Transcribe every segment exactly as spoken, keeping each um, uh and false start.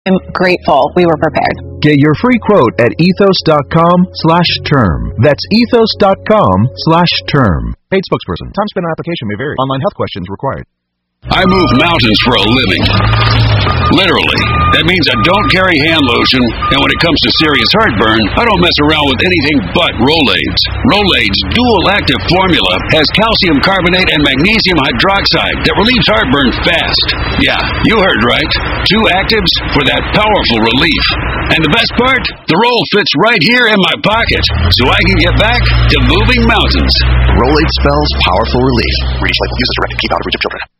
I'm grateful we were prepared. Get your free quote at ethos.com slash term. That's ethos.com slash term. Paid spokesperson. Time spent on application may vary. Online health questions required. I move mountains for a living. Literally. That means I don't carry hand lotion, and when it comes to serious heartburn, I don't mess around with anything but Rolaids. Rolaids' dual-active formula has calcium carbonate and magnesium hydroxide that relieves heartburn fast. Yeah, you heard right. Two actives for that powerful relief. And the best part? The roll fits right here in my pocket, so I can get back to moving mountains. Rolaid spells powerful relief. Reach like use as directed. Keep out of reach of children.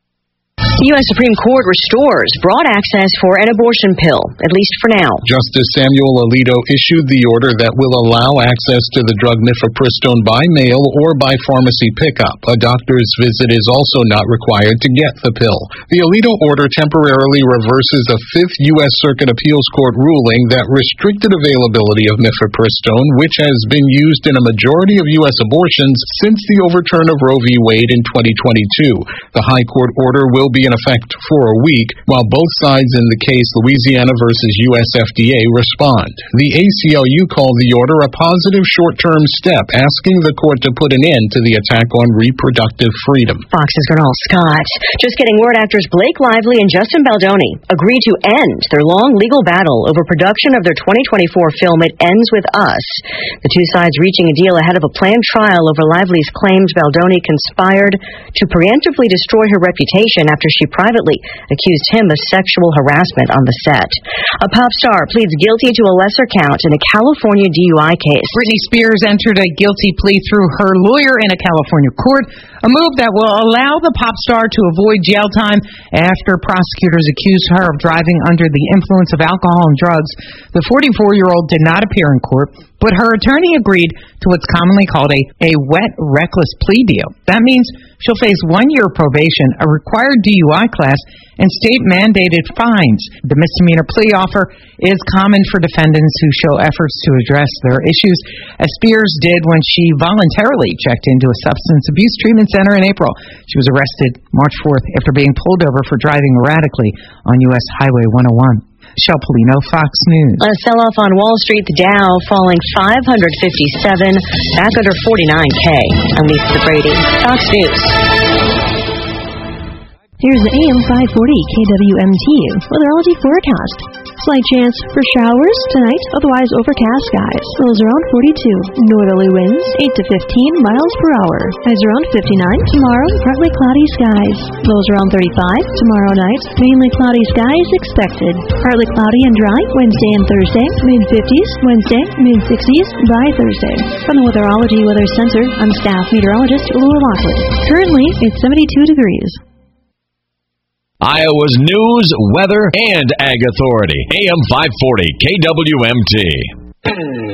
The U S Supreme Court restores broad access for an abortion pill, at least for now. Justice Samuel Alito issued the order that will allow access to the drug mifepristone by mail or by pharmacy pickup. A doctor's visit is also not required to get the pill. The Alito order temporarily reverses a Fifth U S Circuit Appeals Court ruling that restricted availability of mifepristone, which has been used in a majority of U S abortions since the overturn of Roe v. Wade in twenty twenty-two. The High Court order will be in effect for a week, while both sides in the case Louisiana versus U S F D A respond. The A C L U called the order a positive short-term step, asking the court to put an end to the attack on reproductive freedom. Fox's Gernal Scott. Just getting word, actors Blake Lively and Justin Baldoni agreed to end their long legal battle over production of their twenty twenty-four film It Ends With Us. The two sides reaching a deal ahead of a planned trial over Lively's claims Baldoni conspired to preemptively destroy her reputation after she privately accused him of sexual harassment on the set. A pop star pleads guilty to a lesser count in a California D U I case. Britney Spears entered a guilty plea through her lawyer in a California court, a move that will allow the pop star to avoid jail time after prosecutors accused her of driving under the influence of alcohol and drugs. The forty-four-year-old did not appear in court, but her attorney agreed to what's commonly called a, a wet, reckless plea deal. That means she'll face one year of probation, a required D U I class, and state-mandated fines. The misdemeanor plea offer is common for defendants who show efforts to address their issues, as Spears did when she voluntarily checked into a substance abuse treatment center in April. She was arrested March fourth after being pulled over for driving erratically on U S Highway one oh one. Michelle Polino, Fox News. A sell-off on Wall Street, the Dow falling five hundred fifty-seven, back under forty-nine K. I'm Lisa Brady, Fox News. Here's the A M five forty K W M T weatherology forecast. Slight chance for showers tonight, otherwise overcast skies. Lows around forty-two. Northerly winds eight to fifteen miles per hour. Highs around fifty-nine. Tomorrow, partly cloudy skies. Lows around thirty-five. Tomorrow night, mainly cloudy skies expected. Partly cloudy and dry Wednesday and Thursday. mid-fifties. Wednesday, mid-sixties by Thursday. From the Weatherology Weather Center, I'm staff meteorologist Laura Lockwood. Currently, it's seventy-two degrees. Iowa's news, weather, and ag authority. A M five forty K W M T.